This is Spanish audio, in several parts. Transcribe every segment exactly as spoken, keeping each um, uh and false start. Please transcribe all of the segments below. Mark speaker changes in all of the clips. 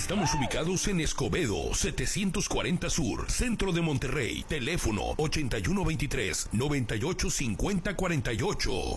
Speaker 1: Estamos ubicados en Escobedo, setecientos cuarenta Sur, centro de Monterrey. Teléfono ochenta y uno veintitrés, noventa y ocho cincuenta cuarenta y ocho.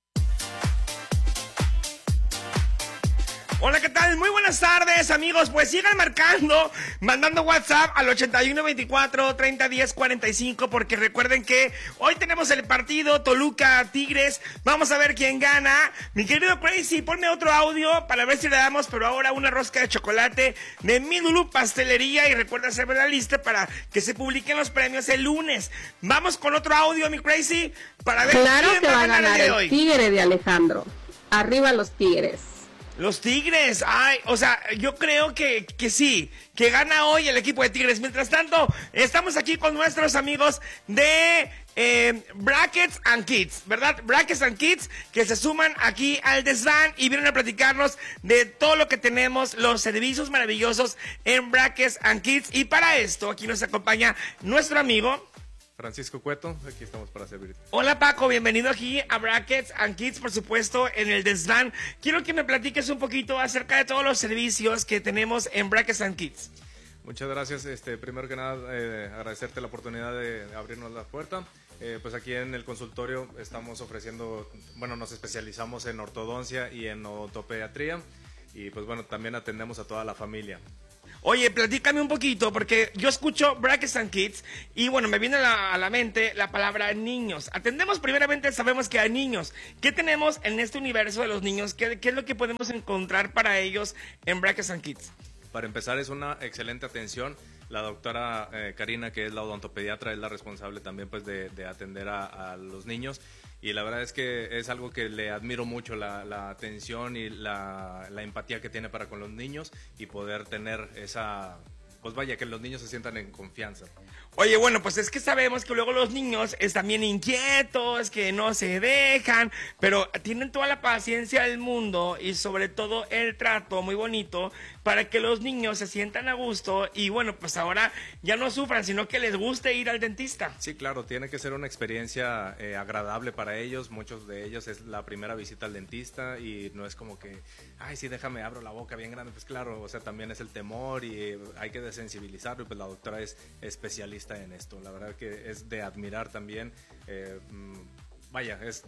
Speaker 2: Hola, ¿qué tal? Muy buenas tardes, amigos. Pues sigan marcando, mandando WhatsApp al ochenta y uno veinticuatro, treinta diez cuarenta y cinco, porque recuerden que hoy tenemos el partido Toluca-Tigres. Vamos a ver quién gana. Mi querido Crazy, ponme otro audio para ver si le damos, pero ahora una rosca de chocolate de Mi Lulú Pastelería. Y recuerda hacerme la lista para que se publiquen los premios el lunes. Vamos con otro audio, mi Crazy, para ver
Speaker 3: claro
Speaker 2: quién
Speaker 3: que
Speaker 2: va a ganar el día de hoy.
Speaker 3: El Tigre de Alejandro. Arriba los Tigres.
Speaker 2: Los Tigres, ay, o sea, yo creo que, que sí, que gana hoy el equipo de Tigres. Mientras tanto, estamos aquí con nuestros amigos de eh, Brackets and Kids, ¿verdad? Brackets and Kids, que se suman aquí al desván y vienen a platicarnos de todo lo que tenemos, los servicios maravillosos en Brackets and Kids. Y para esto, aquí nos acompaña nuestro amigo
Speaker 4: Francisco Cueto, aquí estamos para servirte.
Speaker 2: Hola Paco, bienvenido aquí a Brackets and Kids, por supuesto, en el desván. Quiero que me platiques un poquito acerca de todos los servicios que tenemos en Brackets and Kids.
Speaker 4: Muchas gracias, este, primero que nada eh, agradecerte la oportunidad de abrirnos la puerta. Eh, pues aquí en el consultorio estamos ofreciendo, bueno, nos especializamos en ortodoncia y en odontopediatría y pues bueno, también atendemos a toda la familia.
Speaker 2: Oye, platícame un poquito, porque yo escucho Brackets and Kids y bueno, me viene a la, a la mente la palabra niños. Atendemos primeramente, sabemos que hay niños. ¿Qué tenemos en este universo de los niños? ¿Qué, qué es lo que podemos encontrar para ellos en Brackets and Kids?
Speaker 4: Para empezar, es una excelente atención. La doctora eh, Karina, que es la odontopediatra, es la responsable también pues de, de atender a, a los niños. Y la verdad es que es algo que le admiro mucho, la, la atención y la, la empatía que tiene para con los niños y poder tener esa, pues vaya, que los niños se sientan en confianza.
Speaker 2: Oye, bueno, pues es que sabemos que luego los niños están bien inquietos, que no se dejan, pero tienen toda la paciencia del mundo y sobre todo el trato muy bonito para que los niños se sientan a gusto y bueno, pues ahora ya no sufran, sino que les guste ir al dentista.
Speaker 4: Sí, claro, tiene que ser una experiencia eh, agradable para ellos. Muchos de ellos es la primera visita al dentista y no es como que, ay, sí, déjame, abro la boca bien grande. Pues claro, o sea, también es el temor y hay que desensibilizarlo y pues la doctora es especialista en esto. La verdad que es de admirar también. Eh, vaya, es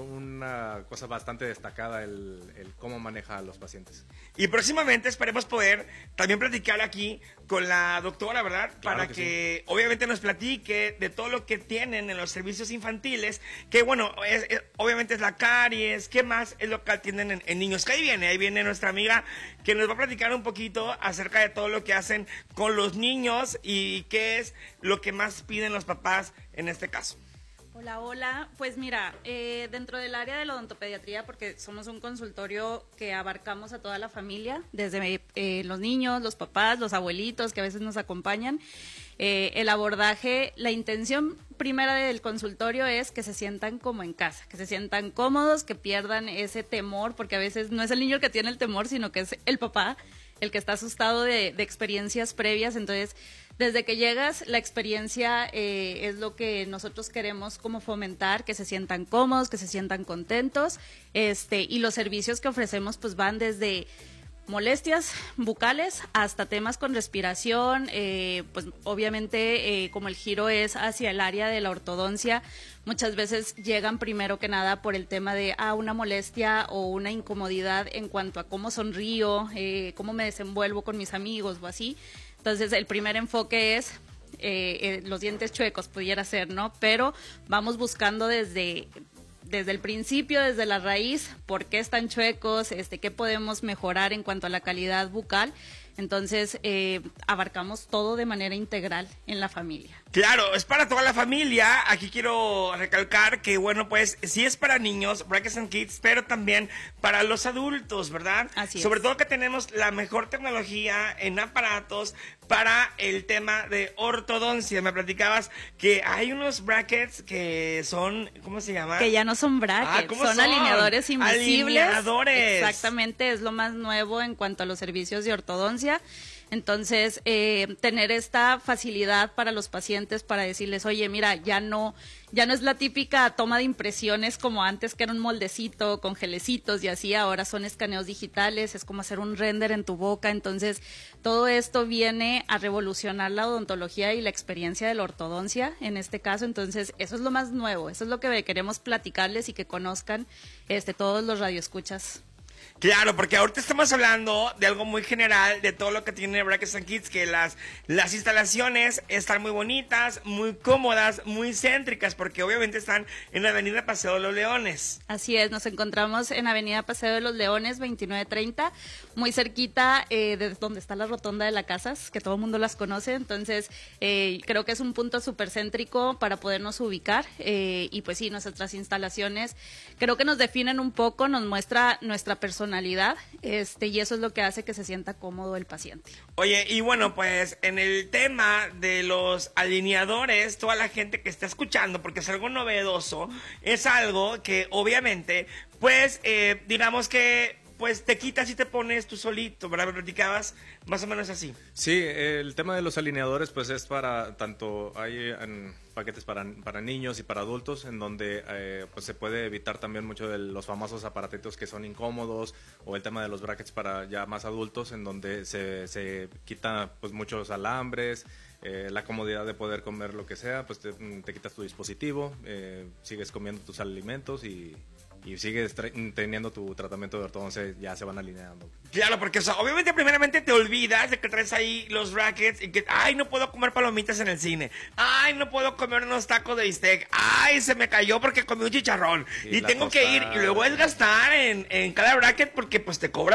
Speaker 4: una cosa bastante destacada el, el cómo maneja a los pacientes.
Speaker 2: Y próximamente esperemos poder también platicar aquí con la doctora, ¿verdad?
Speaker 4: Claro
Speaker 2: Para
Speaker 4: que
Speaker 2: que
Speaker 4: sí.
Speaker 2: obviamente nos platique de todo lo que tienen en los servicios infantiles, que bueno, es, es, obviamente es la caries, ¿qué más es lo que atienden en, en niños? Que ahí viene, ahí viene nuestra amiga que nos va a platicar un poquito acerca de todo lo que hacen con los niños y qué es lo que más piden los papás en este caso.
Speaker 5: Hola, hola. Pues mira, eh, dentro del área de la odontopediatría, porque somos un consultorio que abarcamos a toda la familia, desde eh, los niños, los papás, los abuelitos que a veces nos acompañan, eh, el abordaje, la intención primera del consultorio es que se sientan como en casa, que se sientan cómodos, que pierdan ese temor, porque a veces no es el niño el que tiene el temor, sino que es el papá el que está asustado de, de experiencias previas. Entonces, desde que llegas, la experiencia eh, es lo que nosotros queremos como fomentar, que se sientan cómodos, que se sientan contentos, este, y los servicios que ofrecemos pues van desde molestias bucales hasta temas con respiración, eh, pues obviamente eh, como el giro es hacia el área de la ortodoncia, muchas veces llegan primero que nada por el tema de ah, una molestia o una incomodidad en cuanto a cómo sonrío, eh, cómo me desenvuelvo con mis amigos o así. Entonces el primer enfoque es eh, eh, los dientes chuecos, pudiera ser, ¿no? Pero vamos buscando desde... desde el principio, desde la raíz, por qué están chuecos, este, qué podemos mejorar en cuanto a la calidad bucal. Entonces, eh, abarcamos todo de manera integral en la familia.
Speaker 2: Claro, es para toda la familia. Aquí quiero recalcar que, bueno, pues, sí es para niños, Brackets and Kids, pero también para los adultos, ¿verdad?
Speaker 5: Así es.
Speaker 2: Sobre todo que tenemos la mejor tecnología en aparatos para el tema de ortodoncia. Me platicabas que hay unos brackets que son, ¿cómo se llama?
Speaker 5: Que ya no son brackets,
Speaker 2: Ah, ¿cómo
Speaker 5: son,
Speaker 2: son?
Speaker 5: alineadores invisibles.
Speaker 2: Alineadores.
Speaker 5: Exactamente, es lo más nuevo en cuanto a los servicios de ortodoncia. ortodoncia. Entonces, eh, tener esta facilidad para los pacientes para decirles, oye, mira, ya no, ya no es la típica toma de impresiones como antes, que era un moldecito con gelecitos y así, ahora son escaneos digitales, es como hacer un render en tu boca. Entonces, todo esto viene a revolucionar la odontología y la experiencia de la ortodoncia en este caso. Entonces, eso es lo más nuevo, eso es lo que queremos platicarles y que conozcan este, todos los radioescuchas.
Speaker 2: Claro, porque ahorita estamos hablando de algo muy general, de todo lo que tiene Brackets and Kids, que las, las instalaciones están muy bonitas, muy cómodas, muy céntricas, porque obviamente están en la avenida Paseo de los Leones.
Speaker 5: Así es, nos encontramos en avenida Paseo de los Leones, veintinueve treinta, muy cerquita eh, de donde está la rotonda de la Casas, que todo el mundo las conoce. Entonces, eh, creo que es un punto súper céntrico para podernos ubicar, eh, y pues sí, nuestras instalaciones creo que nos definen un poco, nos muestra nuestra personalidad, este, y eso es lo que hace que se sienta cómodo el paciente.
Speaker 2: Oye, y bueno, pues en el tema de los alineadores, toda la gente que está escuchando, porque es algo novedoso, es algo que obviamente, pues, eh, digamos que pues te quitas y te pones tú solito, ¿verdad? Me platicabas más o menos así.
Speaker 4: Sí, el tema de los alineadores pues es para tanto, hay en paquetes para, para niños y para adultos, en donde eh, pues se puede evitar también mucho de los famosos aparatitos que son incómodos, o el tema de los brackets para ya más adultos, en donde se, se quita pues muchos alambres, eh, la comodidad de poder comer lo que sea, pues te, te quitas tu dispositivo, eh, sigues comiendo tus alimentos y... y sigues teniendo tu tratamiento de ortodoncia, ya se van alineando.
Speaker 2: Claro, porque o sea, obviamente primeramente te olvidas de que traes ahí los brackets y que, ay, no puedo comer palomitas en el cine, ay, no puedo comer unos tacos de bistec, ay, se me cayó porque comí un chicharrón y, y tengo tostada, que ir, y luego es gastar en, en cada bracket porque pues te cobra